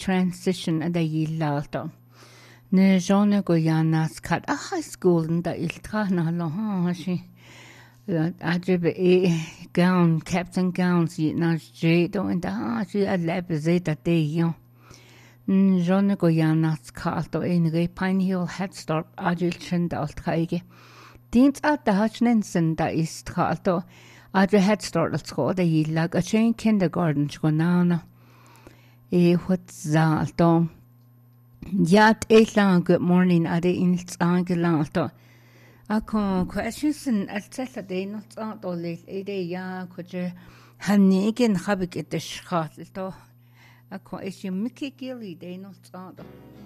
transition a yillalto. Ne jone go yanas kat a high school and da iltra na lo ha she. Ajib gown, captain gowns, na jedo and da she a lebzeta de yon. Jone go yanas kalto in re Pine Hill Head Start Agil Chind Altraige. Dient at the Hutchinson da is kalto. Adre Head Start at school the yilag a chain kindergarten chgonana. What zalto. Yat eight good morning at the in's angelalto. A questions and at Saturday not out all late ya could you hanigin habit at the schot. A question Mickey Gilly, they not out.